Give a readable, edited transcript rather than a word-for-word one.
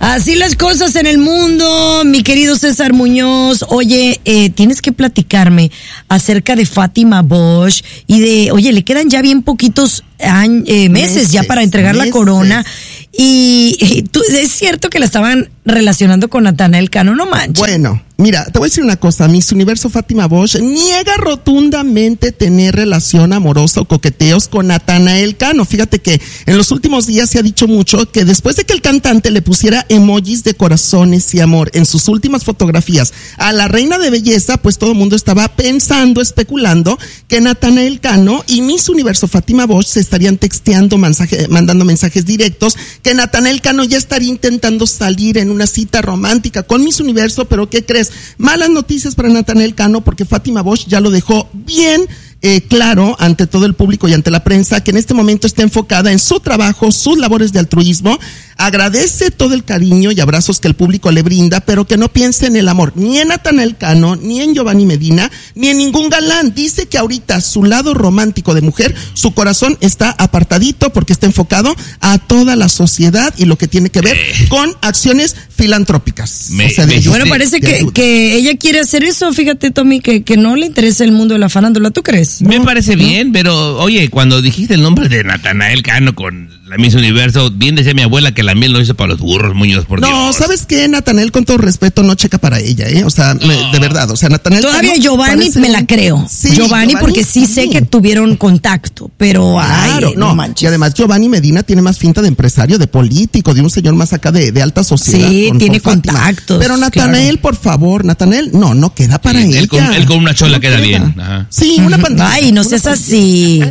Así las cosas en el mundo, mi querido César Muñoz. Oye, tienes que platicarme acerca de Fátima Bosch y le quedan ya bien poquitos meses ya para entregar la corona. Y es cierto que la estaban relacionando con Natanael Cano, no manches. Bueno, mira, te voy a decir una cosa. Miss Universo Fátima Bosch niega rotundamente tener relación amorosa o coqueteos con Natanael Cano. Fíjate que en los últimos días se ha dicho mucho que después de que el cantante le pusiera emojis de corazones y amor en sus últimas fotografías a la reina de belleza, pues todo el mundo estaba pensando, especulando que Natanael Cano y Miss Universo Fátima Bosch se estarían texteando, mandando mensajes directos, que Natanael Cano ya estaría intentando salir en una cita romántica con Miss Universo, pero ¿qué crees? Malas noticias para Natanael Cano, porque Fátima Bosch ya lo dejó bien claro ante todo el público y ante la prensa, que en este momento está enfocada en su trabajo, sus labores de altruismo. Agradece todo el cariño y abrazos que el público le brinda, pero que no piense en el amor, ni en Natanael Cano, ni en Giovanni Medina, ni en ningún galán. Dice que ahorita su lado romántico de mujer, su corazón está apartadito porque está enfocado a toda la sociedad y lo que tiene que ver con acciones filantrópicas. Bueno, parece que ella quiere hacer eso. Fíjate, Tommy, que no le interesa el mundo de la farándula. ¿Tú crees? Me parece bien, pero oye, cuando dijiste el nombre de Natanael Cano con la Miss Universo, bien decía mi abuela que la miel lo hizo para los burros, Muñoz, por Dios. No, ¿sabes qué? Natanael, con todo respeto, no checa para ella, O sea, de verdad, o sea, Natanael todavía Cano Giovanni me la creo. Sí, Giovanni, porque sí sé que tuvieron contacto, pero claro, no manches. Y además Giovanni Medina tiene más finta de empresario, de político, de un señor más acá de alta sociedad. Sí, tiene contactos. Pero Natanael, por favor, Natanael, no queda para ella. Él con una chola queda bien. Ajá. Sí, una pantalla. Ay, no seas así.